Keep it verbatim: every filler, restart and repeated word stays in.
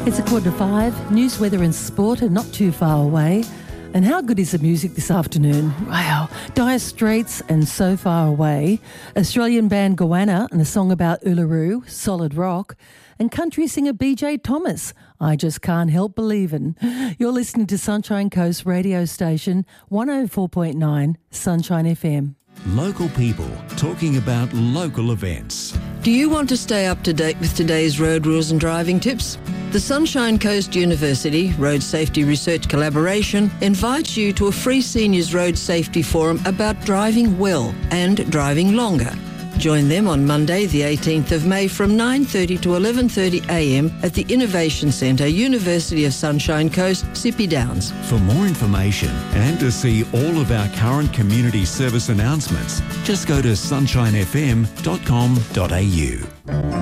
It's a quarter to five. News, weather and sport are not too far away. And how good is the music this afternoon? Wow. Dire Straits and So Far Away. Australian band Goanna and a song about Uluru, Solid Rock. And country singer B J Thomas, I Just Can't Help Believin'. You're listening to Sunshine Coast radio station one oh four point nine Sunshine F M. Local people talking about local events. Do you want to stay up to date with today's road rules and driving tips? The Sunshine Coast University Road Safety Research Collaboration invites you to a free seniors road safety forum about driving well and driving longer. Join them on Monday the eighteenth of May from nine thirty to eleven thirty a m at the Innovation Centre, University of Sunshine Coast, Sippy Downs. For more information and to see all of our current community service announcements, just go to sunshine f m dot com dot a u.